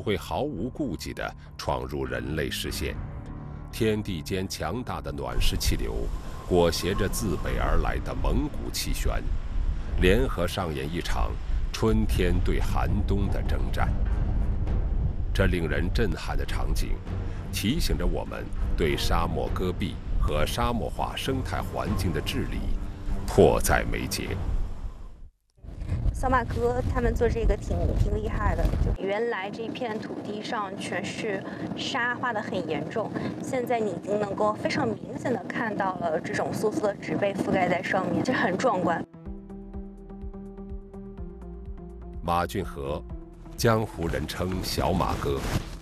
会毫无顾忌地闯入人类视线。天地间强大的暖湿气流，裹挟着自北而来的蒙古气旋，联合上演一场春天对寒冬的征战。这令人震撼的场景，提醒着我们对沙漠戈壁和沙漠化生态环境的治理迫在眉睫。 小马哥他们做这个挺厉害的，就原来这片土地上全是沙化的很严重，现在你已经能够非常明显的看到了这种簌簌的植被覆盖在上面，这很壮观。 马俊和，江湖人称小马哥，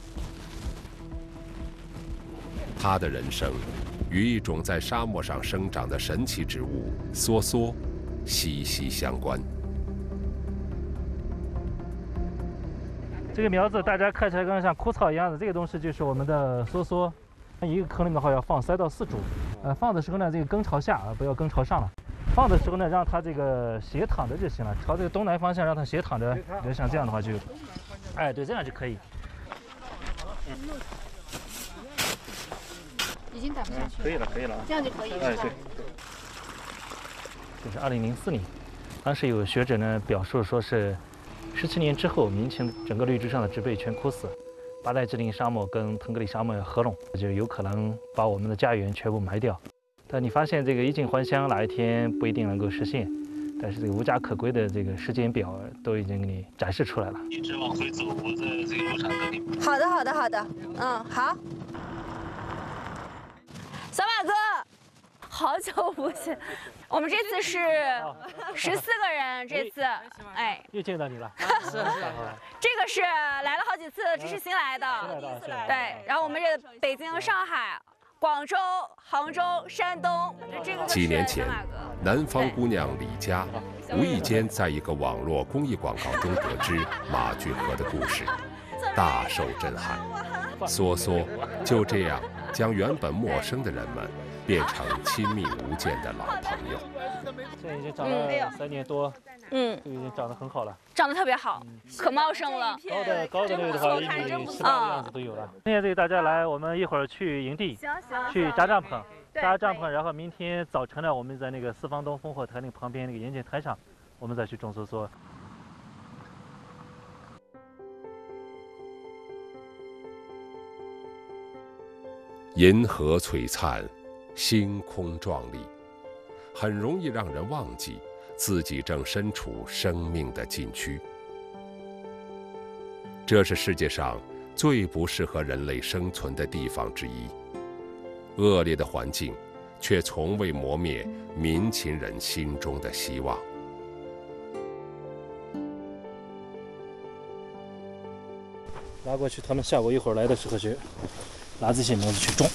他的人生与一种在沙漠上生长的神奇植物梭梭息息相关。 这个苗子大家看起来跟像枯草一样的，这个东西就是我们的梭梭。一个坑里面的话要放3到4株，放的时候呢，这个根朝下，不要根朝上了。放的时候呢，让它这个斜躺着就行了，朝这个东南方向让它斜躺着，比如像这样的话就，哎，对，这样就可以。 已经打不下去了。 可以了，可以了， 这样就可以了。 哎，对。这是2004年，当时有学者呢表述说是17年之后，民情整个绿洲上的植被全枯死，巴代支林沙漠跟腾格里沙漠合拢，就有可能把我们的家园全部埋掉。但你发现这个衣锦还乡哪一天不一定能够实现，但是这个无家可归的这个时间表都已经给你展示出来了。 一直往回走，我在这个路上等你。 好的，好的，好的，好。小马哥，好久不见，我们这次是14个人，这次，哎， 又见到你了。 是。 这个是来了好几次，这是新来的，对，然后我们这北京、上海。广州、杭州、山东，这个几年前，南方姑娘李佳无意间在一个网络公益广告中得知马俊和的故事，大受震撼。梭梭就这样将原本陌生的人们变成亲密无间的老朋友。 现在已经长了3年多，就已经长得很好了， 长得特别好，可茂盛了。 高的那个的话，1.7米的样子都有了。现在对大家来，我们一会儿去营地，去扎帐篷，然后明天早晨呢，我们在那个四方东烽火台那旁边那个盐碱滩上，我们再去种梭梭。 银河璀璨，星空壮丽，很容易让人忘记自己正身处生命的禁区。这是世界上最不适合人类生存的地方之一，恶劣的环境却从未磨灭民勤人心中的希望。 拉过去，他们下午一会儿来的时候去拿这些苗子去种。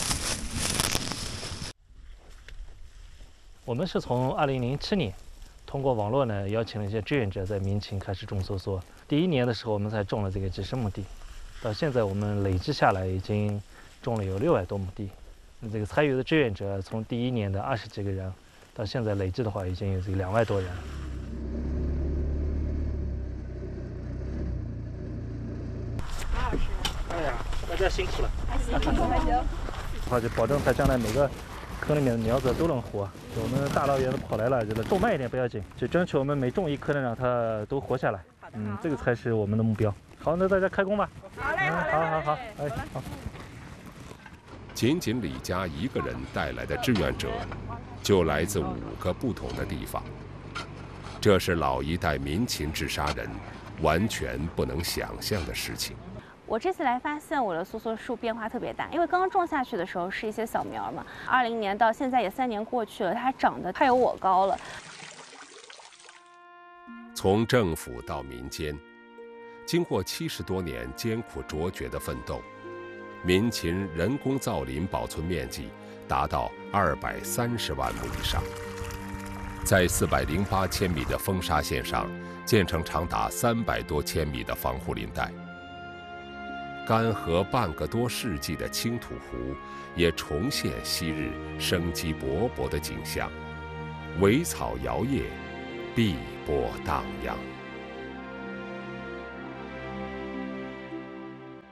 我们是从2007年通过网络呢，邀请了一些志愿者在民勤开始种梭梭。第1年的时候，我们才种了这个几10亩地，到现在我们累计下来已经种了有600多亩地。这个参与的志愿者从第1年的20几个人，到现在累计的话已经有这个2万多人。哎呀，大家辛苦了。还行。就保证它将来每个坑里面的苗子都能活。我们大老远的跑来了，就是种慢一点不要紧，就争取我们每种一棵呢，让它都活下来。这个才是我们的目标。好，那大家开工吧。好嘞，好，哎，好。 仅仅李佳一个人带来的志愿者，就来自5个不同的地方。这是老一代民勤治沙人完全不能想象的事情。 我这次来发现我的梭梭树变化特别大，因为刚刚种下去的时候是一些小苗嘛，20年到现在也3年过去了，它长得太有我高了。 从政府到民间，经过70多年艰苦卓绝的奋斗，民勤人工造林保存面积达到230万亩以上，在408千米的风沙线上建成长达300多千米的防护林带。干涸半个多世纪的青土湖也重现昔日生机勃勃的景象，苇草摇曳，碧波荡漾。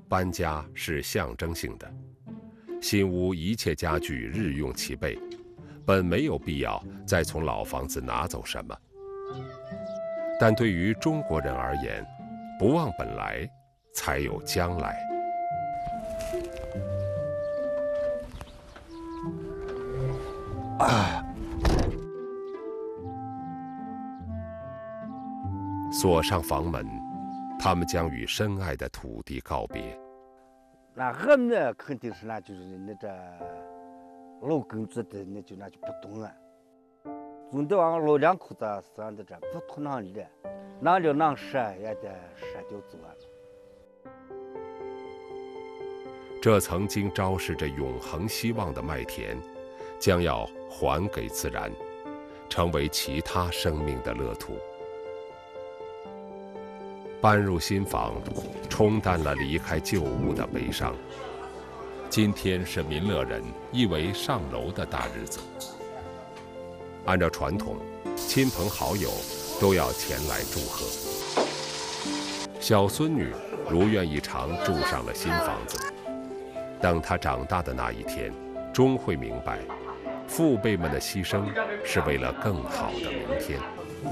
搬家是象征性的，新屋一切家具日用齐备，本没有必要再从老房子拿走什么。但对于中国人而言，不忘本来，才有将来。锁上房门，他们将与深爱的土地告别。 那俺们呢，肯定是那就是那这老根子的，那就不动了。总得往老两口子是俺的这不图那里的，哪里能舍也得舍掉走啊。 这曾经昭示着永恒希望的麦田，将要还给自然，成为其他生命的乐土。搬入新房，冲淡了离开旧屋的悲伤。今天是民乐人一为上楼的大日子。按照传统，亲朋好友都要前来祝贺。小孙女如愿以偿住上了新房子。等她长大的那一天，终会明白，父辈们的牺牲是为了更好的明天。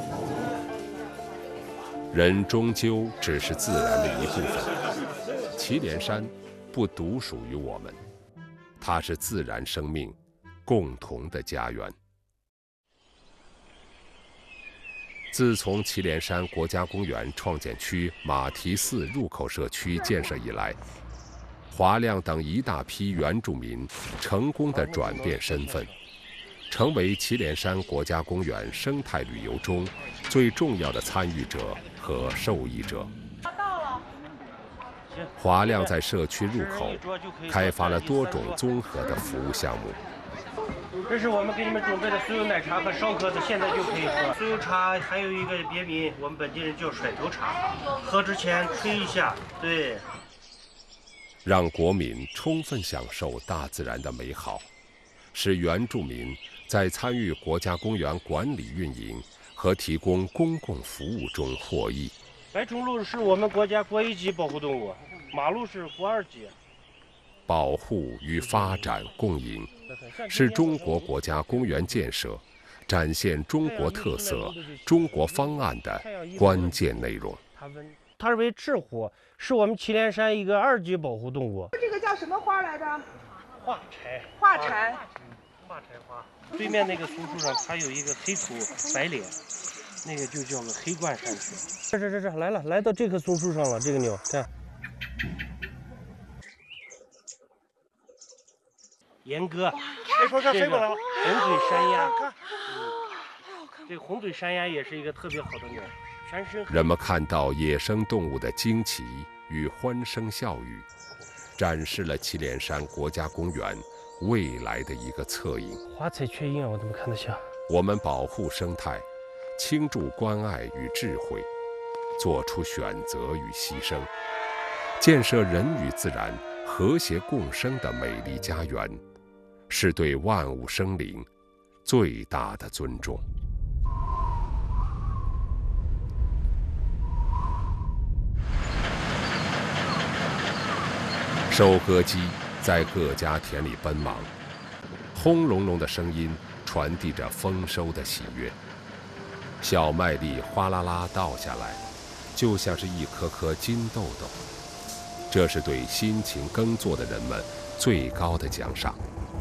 人终究只是自然的一部分，祁连山不独属于我们，它是自然生命共同的家园。自从祁连山国家公园创建区马蹄寺入口社区建设以来，华亮等一大批原住民成功地转变身份，成为祁连山国家公园生态旅游中最重要的参与者和受益者。华亮在社区入口开发了多种综合的服务项目。 这是我们给你们准备的酥油奶茶和烧壳子，现在就可以喝。酥油茶还有一个别名，我们本地人叫甩头茶，喝之前吹一下，对。 让国民充分享受大自然的美好，使原住民在参与国家公园管理运营和提供公共服务中获益。 白崇鹿是我们国家国1级保护动物，马鹿是国2级。 保护与发展共赢，是中国国家公园建设展现中国特色、中国方案的关键内容。 它是为赤虎，是我们祁连山一个2级保护动物。 这个叫什么花来着？ 画柴。 画柴。 画柴花。对面那个松树上，它有一个黑土白脸，那个就叫做黑冠山雀。这来了，来到这棵松树上了。这个鸟，看。严哥，这个红嘴山鸭，这个红嘴山鸭也是一个特别好的鸟。 人们看到野生动物的惊奇与欢声笑语，展示了祁连山国家公园未来的一个侧影。 花彩雀鹰啊，我怎么看得像？ 我们保护生态，倾注关爱与智慧，做出选择与牺牲，建设人与自然和谐共生的美丽家园，是对万物生灵最大的尊重。收割机在各家田里奔忙，轰隆隆的声音传递着丰收的喜悦。小麦粒哗啦啦倒下来，就像是一颗颗金豆豆。这是对辛勤耕作的人们最高的奖赏。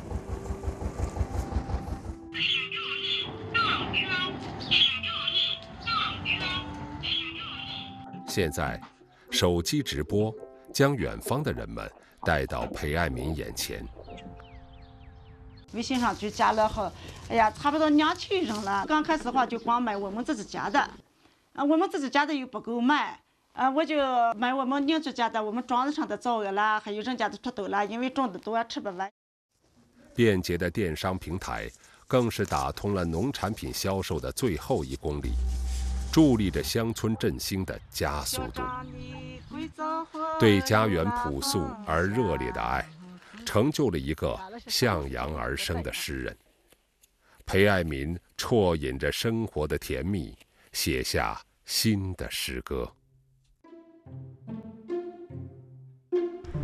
现在，手机直播将远方的人们带到裴爱民眼前。 微信上就加了好，哎呀，差不多2000人了。刚开始的话就光买我们自己家的，我们自己家的又不够卖，我就买我们邻居家的，我们庄子上的枣啦，还有人家的土豆啦，因为种的多吃不完。 便捷的电商平台更是打通了农产品销售的最后1公里，助力着乡村振兴的加速度。对家园朴素而热烈的爱，成就了一个向阳而生的诗人。裴爱民啜饮着生活的甜蜜，写下新的诗歌。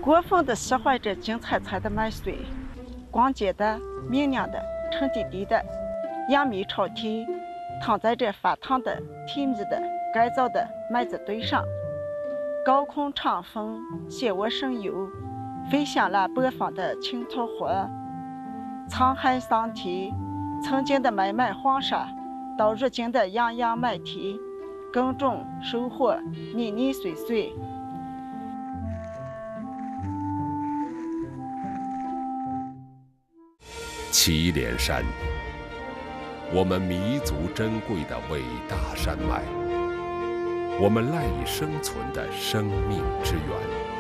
过分的喜欢着金灿灿的麦穗，光洁的、明亮的、沉甸甸的，扬眉朝天，躺在这发烫的、甜蜜的、干燥的麦子堆上。高空长风携我神游，飞向了北方的青桃花。沧海桑田，曾经的漫漫黄沙，到如今的洋洋麦田，耕种收获，年年岁岁。 祁连山，我们弥足珍贵的伟大山脉，我们赖以生存的生命之源。